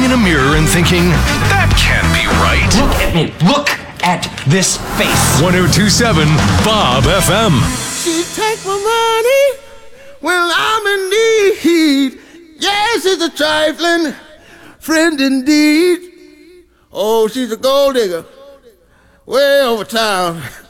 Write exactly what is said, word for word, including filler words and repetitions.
looking in a mirror and thinking, that can't be right? Look at me. Look at this face. ten twenty-seven Bob F M. She take my money when I'm in need. Yes, it's a trifling friend indeed. Oh, she's a gold digger way over town.